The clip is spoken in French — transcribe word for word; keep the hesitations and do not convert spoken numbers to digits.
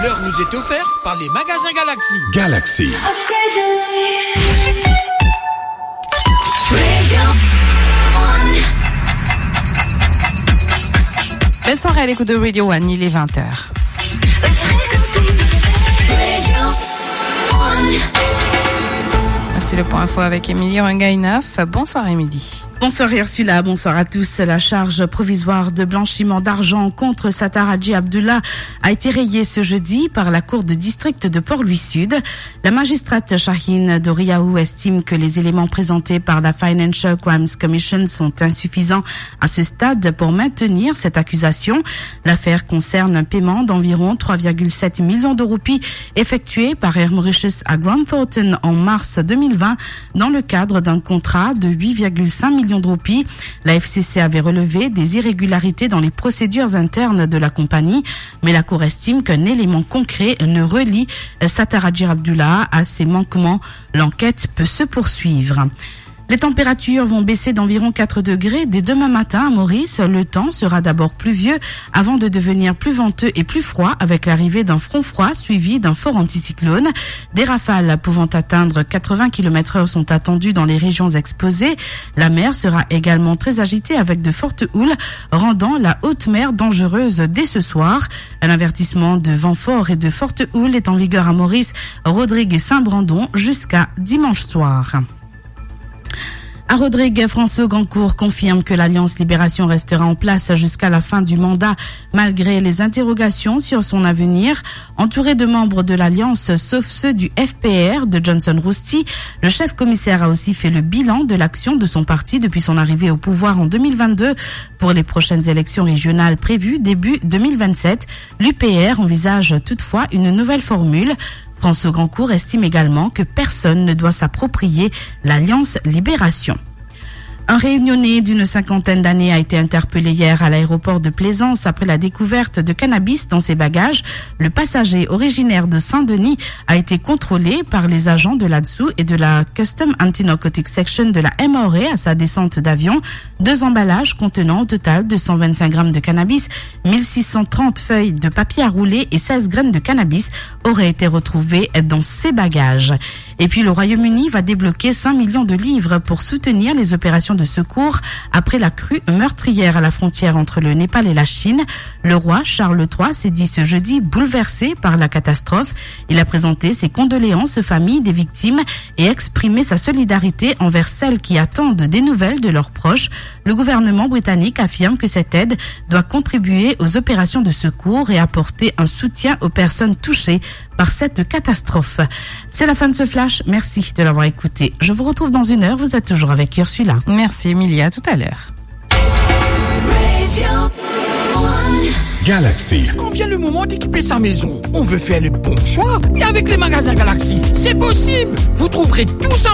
L'heure vous est offerte par les magasins Galaxy. Galaxy. Belle soirée à l'écoute de Radio One, il est vingt heures. C'est le point info avec Émilie Rangainaf. Bonsoir Émilie. Bonsoir Ursula, bonsoir à tous. La charge provisoire de blanchiment d'argent contre Sattar Haji Abdullah a été rayée ce jeudi par la cour de district de Port-Louis Sud. La magistrate Shaheen Doriaou estime que les éléments présentés par la Financial Crimes Commission sont insuffisants à ce stade pour maintenir cette accusation. L'affaire concerne un paiement d'environ trois virgule sept millions de roupies effectué par Air Mauritius à Grant Thornton en mars deux mille vingt dans le cadre d'un contrat de huit virgule cinq millions de roupies. La F C C avait relevé des irrégularités dans les procédures internes de la compagnie, mais la Cour estime qu'un élément concret ne relie Sattar Haji Abdullah à ces manquements. L'enquête peut se poursuivre. Les températures vont baisser d'environ quatre degrés dès demain matin à Maurice. Le temps sera d'abord pluvieux avant de devenir plus venteux et plus froid avec l'arrivée d'un front froid suivi d'un fort anticyclone. Des rafales pouvant atteindre quatre-vingts kilomètres heure sont attendues dans les régions exposées. La mer sera également très agitée avec de fortes houles, rendant la haute mer dangereuse dès ce soir. Un avertissement de vent fort et de fortes houles est en vigueur à Maurice, Rodrigue et Saint-Brandon jusqu'à dimanche soir. À Rodrigue, François Grandcourt confirme que l'Alliance Libération restera en place jusqu'à la fin du mandat, malgré les interrogations sur son avenir. Entouré de membres de l'Alliance, sauf ceux du F P R de Johnson Rousty, le chef commissaire a aussi fait le bilan de l'action de son parti depuis son arrivée au pouvoir en deux mille vingt-deux. Pour les prochaines élections régionales prévues début deux mille vingt-sept, l'U P R envisage toutefois une nouvelle formule. François Grandcourt estime également que personne ne doit s'approprier l'Alliance Libération. Un réunionnais d'une cinquantaine d'années a été interpellé hier à l'aéroport de Plaisance après la découverte de cannabis dans ses bagages. Le passager originaire de Saint-Denis a été contrôlé par les agents de l'A D S U et de la Custom Anti-Narcotic Section de la M O R E à sa descente d'avion. Deux emballages contenant au total deux cent vingt-cinq grammes de cannabis, mille six cent trente feuilles de papier à rouler et seize graines de cannabis auraient été retrouvés dans ses bagages. Et puis le Royaume-Uni va débloquer cinq millions de livres pour soutenir les opérations de secours après la crue meurtrière à la frontière entre le Népal et la Chine. Le roi Charles trois s'est dit ce jeudi bouleversé par la catastrophe. Il a présenté ses condoléances aux familles des victimes et exprimé sa solidarité envers celles qui attendent des nouvelles de leurs proches. Le gouvernement britannique affirme que cette aide doit contribuer aux opérations de secours et apporter un soutien aux personnes touchées par cette catastrophe. C'est la fin de ce flash. Merci de l'avoir écouté. Je vous retrouve dans une heure. Vous êtes toujours avec Ursula. Merci Émilie, à tout à l'heure. Galaxy. Quand vient le moment d'équiper sa maison, on veut faire le bon choix. Et avec les magasins Galaxy, c'est possible. Vous trouverez tout ça